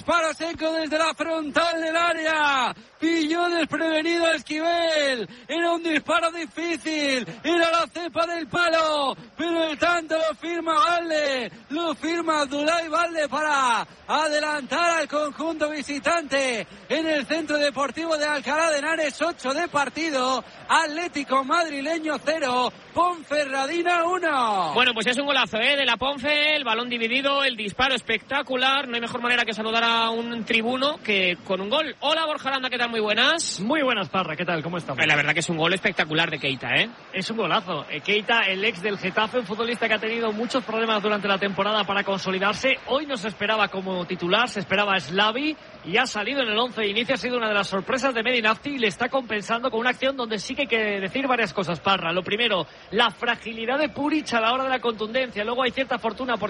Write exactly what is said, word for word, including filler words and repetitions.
disparo seco desde la frontal del área. Pilló desprevenido a Esquivel. Era un disparo difícil. Era la cepa del palo. Pero el tanto lo firma Valde. Lo firma Abdoulaye Valde para adelantar al conjunto visitante en el Centro Deportivo de Alcalá de Henares. ocho de partido. Atlético madrileño cero. Ponferradina uno. Bueno, pues es un golazo, ¿eh? De la Ponfe. El balón dividido. El disparo espectacular. No hay mejor manera que saludar a un tribuno que con un gol. Hola, Borja Aranda, ¿qué tal? Muy buenas. Muy buenas, Parra, ¿qué tal? ¿Cómo estamos? La verdad que es un gol espectacular de Keita, ¿eh? Es un golazo. Keita, el ex del Getafe, un futbolista que ha tenido muchos problemas durante la temporada para consolidarse. Hoy no se esperaba como titular, se esperaba a Slavi y ha salido en el once de inicio. Ha sido una de las sorpresas de Medinafti y le está compensando con una acción donde sí que hay que decir varias cosas, Parra. Lo primero, la fragilidad de Puric a la hora de la contundencia. Luego hay cierta fortuna porque